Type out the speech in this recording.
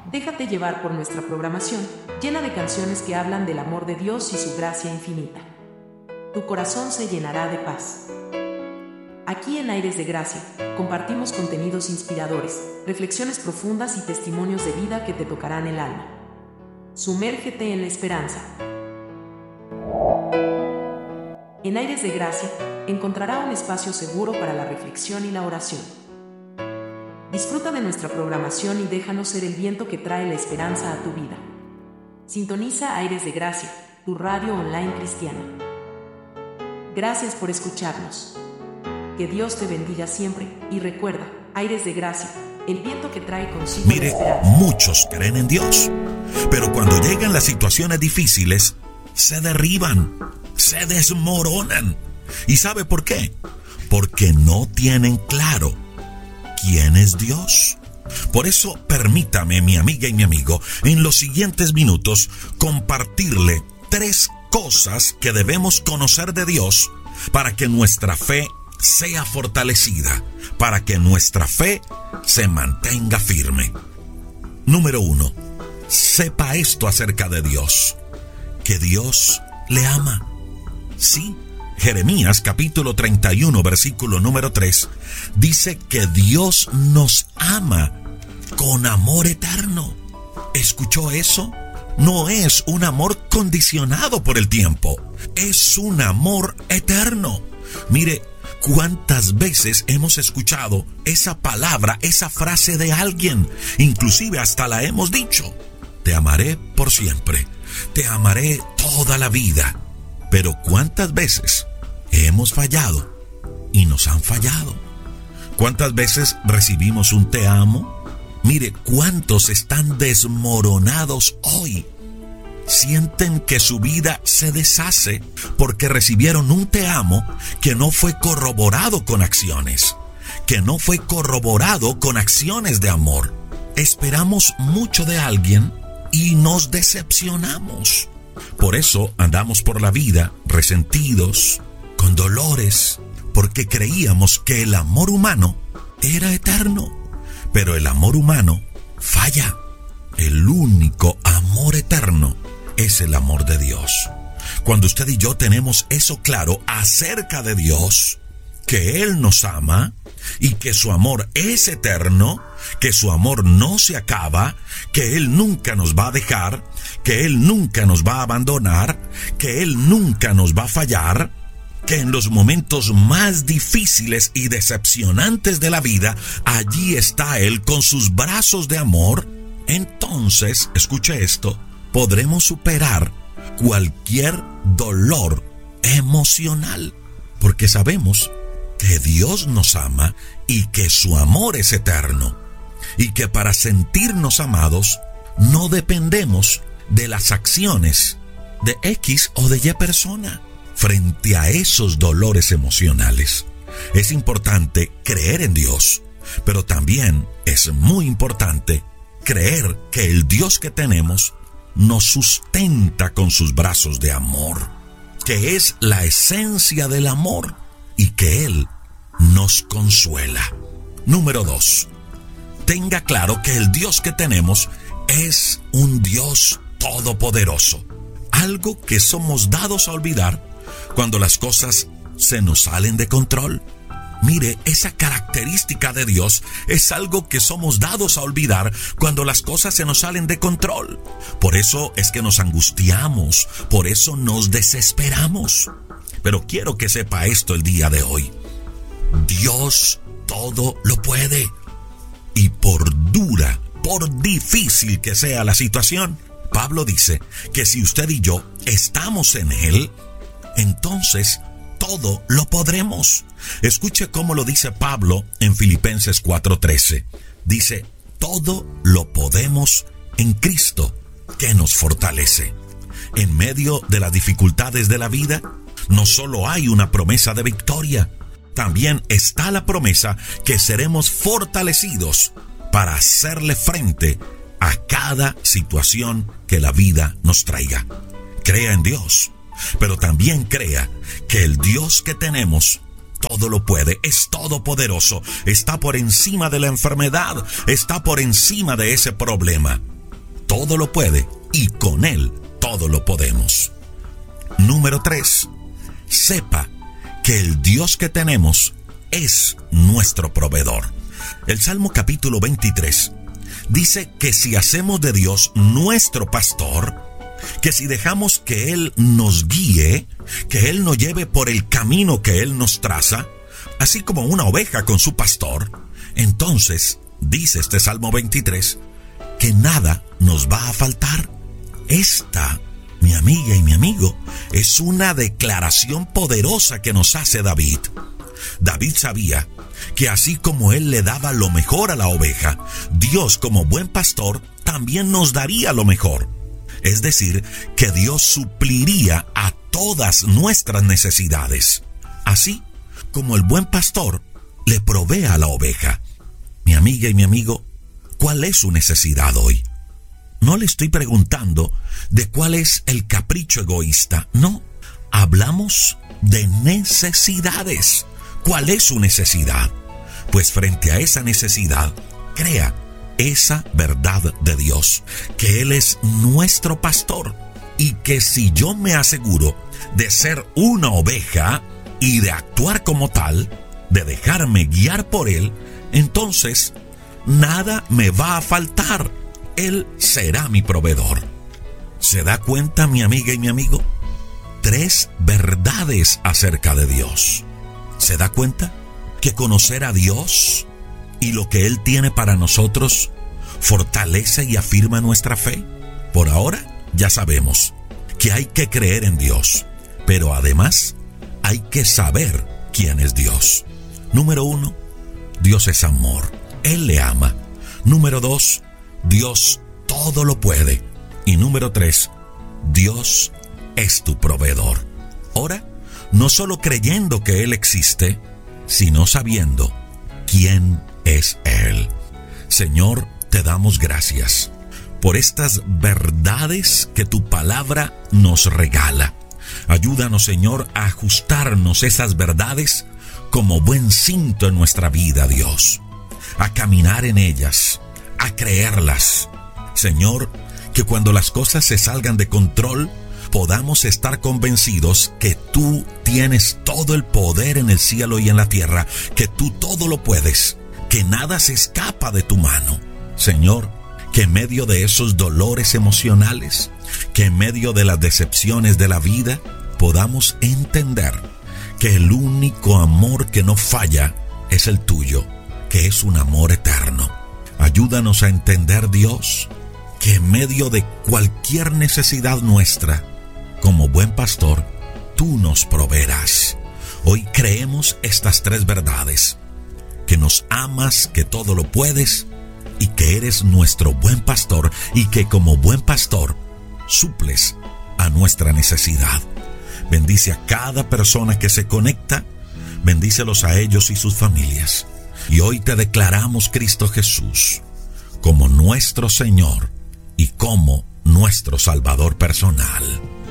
Déjate llevar por nuestra programación, llena de canciones que hablan del amor de Dios y su gracia infinita. Tu corazón se llenará de paz. Aquí en Aires de Gracia, compartimos contenidos inspiradores, reflexiones profundas y testimonios de vida que te tocarán el alma. Sumérgete en la esperanza. En Aires de Gracia, encontrará un espacio seguro para la reflexión y la oración. Disfruta de nuestra programación y déjanos ser el viento que trae la esperanza a tu vida. Sintoniza Aires de Gracia, tu radio online cristiana. Gracias por escucharnos. Que Dios te bendiga siempre y recuerda, Aires de Gracia, el viento que trae consigo la esperanza. Muchos creen en Dios, pero cuando llegan las situaciones difíciles, se derriban, se desmoronan. ¿Y sabe por qué? Porque no tienen claro quién es Dios. Por eso, permítame, mi amiga y mi amigo, en los siguientes minutos, compartirle 3 cosas que debemos conocer de Dios para que nuestra fe sea fortalecida, para que nuestra fe se mantenga firme. Número 1. Sepa esto acerca de Dios, que Dios le ama. Sí, Jeremías capítulo 31, versículo número 3, dice que Dios nos ama con amor eterno. ¿Escuchó eso? No es un amor condicionado por el tiempo, es un amor eterno. Mire, ¿cuántas veces hemos escuchado esa palabra, esa frase de alguien? Inclusive hasta la hemos dicho: te amaré por siempre, te amaré toda la vida. Pero ¿cuántas veces hemos fallado y nos han fallado? ¿Cuántas veces recibimos un te amo? Mire, ¿cuántos están desmoronados hoy? Sienten que su vida se deshace porque recibieron un te amo que no fue corroborado con acciones, que no fue corroborado con acciones de amor. Esperamos mucho de alguien y nos decepcionamos. Por eso andamos por la vida resentidos, con dolores, porque creíamos que el amor humano era eterno. Pero el amor humano falla. El único amor eterno es el amor de Dios. Cuando usted y yo tenemos eso claro acerca de Dios, que Él nos ama y que su amor es eterno, que su amor no se acaba, que Él nunca nos va a dejar, que Él nunca nos va a abandonar, que Él nunca nos va a fallar, que en los momentos más difíciles y decepcionantes de la vida, allí está Él con sus brazos de amor, entonces, escuche esto, podremos superar cualquier dolor emocional, porque sabemos que Dios nos ama y que su amor es eterno, y que para sentirnos amados no dependemos de las acciones de X o de Y persona. Frente a esos dolores emocionales, es importante creer en Dios, pero también es muy importante creer que el Dios que tenemos nos sustenta con sus brazos de amor, que es la esencia del amor y que Él nos consuela. Número 2. Tenga claro que el Dios que tenemos es un Dios todopoderoso, algo que somos dados a olvidar cuando las cosas se nos salen de control. Mire, esa característica de Dios es algo que somos dados a olvidar cuando las cosas se nos salen de control. Por eso es que nos angustiamos, por eso nos desesperamos. Pero quiero que sepa esto el día de hoy: Dios todo lo puede. Y por dura, por difícil que sea la situación, Pablo dice que si usted y yo estamos en Él, entonces todo lo podremos. Escuche cómo lo dice Pablo en Filipenses 4:13. Dice: todo lo podemos en Cristo, que nos fortalece. En medio de las dificultades de la vida, no solo hay una promesa de victoria, también está la promesa que seremos fortalecidos para hacerle frente a cada situación que la vida nos traiga. Crea en Dios, pero también crea que el Dios que tenemos todo lo puede, es todopoderoso, está por encima de la enfermedad, está por encima de ese problema. todo lo puede y con Él todo lo podemos. Número 3. Sepa que el Dios que tenemos es nuestro proveedor. El Salmo capítulo 23 dice que si hacemos de Dios nuestro pastor, que si dejamos que Él nos guíe, que Él nos lleve por el camino que Él nos traza, así como una oveja con su pastor, entonces, dice este Salmo 23, que nada nos va a faltar. Esta, mi amiga y mi amigo, es una declaración poderosa que nos hace David. David sabía que así como él le daba lo mejor a la oveja, Dios como buen pastor también nos daría lo mejor. Es decir, que Dios supliría a todas nuestras necesidades, así como el buen pastor le provee a la oveja. Mi amiga y mi amigo, ¿cuál es su necesidad hoy? No le estoy preguntando de cuál es el capricho egoísta, no. Hablamos de necesidades. ¿Cuál es su necesidad? Pues frente a esa necesidad, crea esa verdad de Dios, que Él es nuestro pastor y que si yo me aseguro de ser una oveja y de actuar como tal, de dejarme guiar por Él, entonces nada me va a faltar. Él será mi proveedor. ¿Se da cuenta, mi amiga y mi amigo? 3 verdades acerca de Dios. ¿Se da cuenta que conocer a Dios y lo que Él tiene para nosotros fortalece y afirma nuestra fe? Por ahora ya sabemos que hay que creer en Dios, pero además hay que saber quién es Dios. Número 1, Dios es amor. Él le ama. Número 2, Dios todo lo puede. Y número 3, Dios es tu proveedor. Ora, no solo creyendo que Él existe, sino sabiendo quién es Él. Señor, te damos gracias por estas verdades que tu palabra nos regala. Ayúdanos, Señor, a ajustarnos esas verdades como buen cinto en nuestra vida, Dios. A caminar en ellas, a creerlas. Señor, que cuando las cosas se salgan de control, podamos estar convencidos que tú tienes todo el poder en el cielo y en la tierra, que tú todo lo puedes, que nada se escapa de tu mano. Señor, que en medio de esos dolores emocionales, que en medio de las decepciones de la vida, podamos entender que el único amor que no falla es el tuyo, que es un amor eterno. Ayúdanos a entender, Dios, que en medio de cualquier necesidad nuestra, como buen pastor, tú nos proveerás. Hoy creemos estas 3 verdades: que nos amas, que todo lo puedes, y que eres nuestro buen pastor, y que como buen pastor suples a nuestra necesidad. Bendice a cada persona que se conecta, bendícelos a ellos y sus familias. Y hoy te declaramos, Cristo Jesús, como nuestro Señor y como nuestro Salvador personal.